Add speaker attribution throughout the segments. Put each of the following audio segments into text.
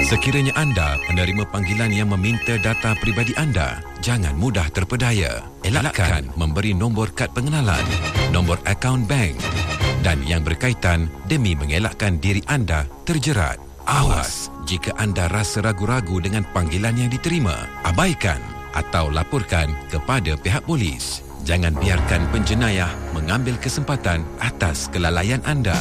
Speaker 1: Sekiranya anda menerima panggilan yang meminta data pribadi anda, jangan mudah terpedaya. Elakkan memberi nombor kad pengenalan, nombor akaun bank dan yang berkaitan demi mengelakkan diri anda terjerat. Awas jika anda rasa ragu-ragu dengan panggilan yang diterima, abaikan atau laporkan kepada pihak polis. Jangan biarkan penjenayah mengambil kesempatan atas kelalaian anda.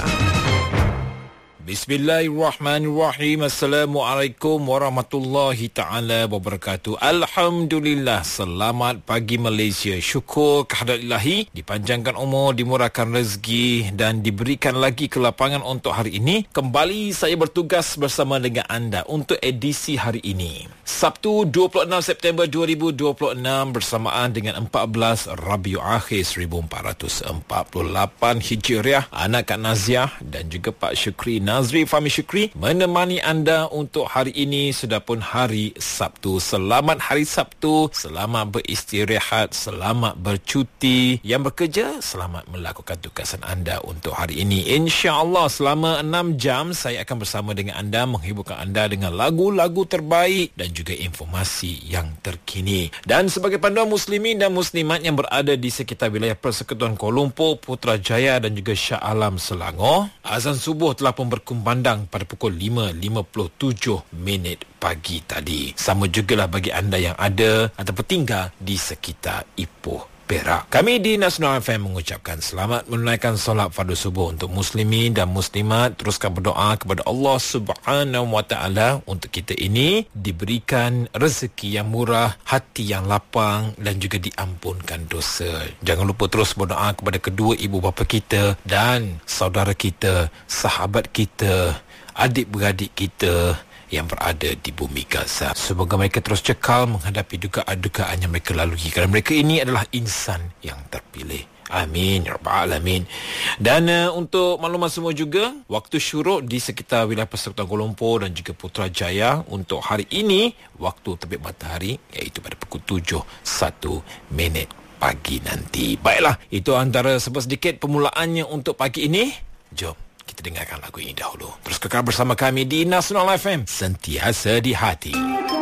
Speaker 2: Bismillahirrahmanirrahim. Assalamualaikum warahmatullahi ta'ala wabarakatuh. Alhamdulillah. Selamat pagi Malaysia. Syukur kehadrat Ilahi, dipanjangkan umur, dimurahkan rezeki dan diberikan lagi kelapangan untuk hari ini. Kembali saya bertugas bersama dengan anda untuk edisi hari ini, Sabtu 26 September 2026, bersamaan dengan 14 Rabiul Akhir 1448 Hijriah. Anak Kak Naziah dan juga Pak Syukri Nazri Fahmi Syukri menemani anda untuk hari ini. Sudah pun hari Sabtu. Selamat hari Sabtu, selamat beristirahat, selamat bercuti. Yang bekerja, selamat melakukan tugasan anda untuk hari ini. InsyaAllah selama 6 jam saya akan bersama dengan anda, menghiburkan anda dengan lagu-lagu terbaik dan juga informasi yang terkini. Dan sebagai panduan muslimin dan muslimat yang berada di sekitar wilayah Persekutuan Kuala Lumpur, Putrajaya dan juga Shah Alam Selangor, azan subuh telah pun berkumandang pada pukul 5.57 pagi tadi. Sama jugalah bagi anda yang ada ataupun tinggal di sekitar Ipoh, Perak. Kami di Nasional FM mengucapkan selamat menunaikan solat fardu subuh untuk muslimin dan muslimat. Teruskan berdoa kepada Allah Subhanahu Wa Taala untuk kita ini diberikan rezeki yang murah, hati yang lapang dan juga diampunkan dosa. Jangan lupa terus berdoa kepada kedua ibu bapa kita dan saudara kita, sahabat kita, adik-beradik kita yang berada di bumi Gaza. Semoga mereka terus cekal menghadapi dugaan-dugaan yang mereka lalui, kerana mereka ini adalah insan yang terpilih. Amin ya rabbal alamin. Dan untuk maklumat semua juga, waktu syuruk di sekitar wilayah Persekutuan Kuala Lumpur dan juga Putrajaya untuk hari ini, waktu terbit matahari iaitu pada pukul 7.01 pagi nanti. Baiklah, itu antara sedikit permulaannya untuk pagi ini. Jom kita dengarkan lagu ini dahulu. Terus kekal bersama kami di Nasional FM, sentiasa di hati.